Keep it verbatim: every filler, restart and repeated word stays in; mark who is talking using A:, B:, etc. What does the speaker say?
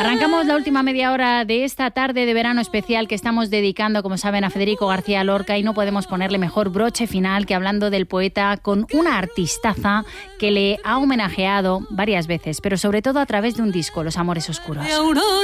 A: Arrancamos la última media hora de esta tarde de verano especial que estamos dedicando, como saben, a Federico García Lorca, y no podemos ponerle mejor broche final que hablando del poeta con una artistaza que le ha homenajeado varias veces, pero sobre todo a través de un disco, Los Amores Oscuros.